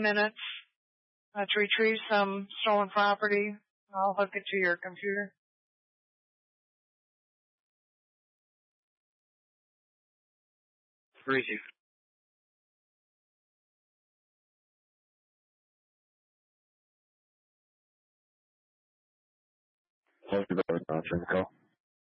minutes to retrieve some stolen property. I'll hook it to your computer. Receive. Thank you very much. Answering the call.